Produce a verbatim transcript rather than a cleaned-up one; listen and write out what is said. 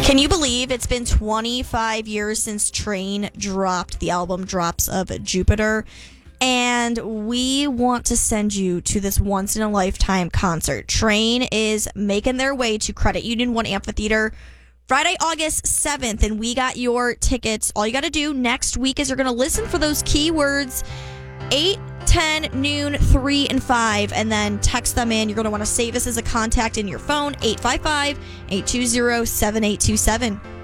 Can you believe it's been twenty-five years since Train dropped the album Drops of Jupiter? And we want to send you to this once-in-a-lifetime concert. Train is making their way to Credit Union One Amphitheater Friday, August seventh, and we got your tickets. All you got to do next week is you're going to listen for those keywords, eight, ten, noon, three, and five, and then text them in. You're going to want to save us as a contact in your phone, eight five five, eight two zero, seven eight two seven.